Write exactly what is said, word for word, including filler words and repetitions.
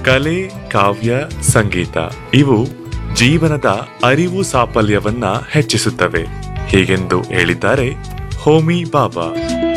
ಕಲೆ, ಕಾವ್ಯ, ಸಂಗೀತ ಇವು ಜೀವನದ ಅರಿವು ಸಾಫಲ್ಯವನ್ನ ಹೆಚ್ಚಿಸುತ್ತವೆ ಹೀಗೆಂದು ಹೇಳಿದ್ದಾರೆ ಹೋಮಿ ಬಾಬಾ.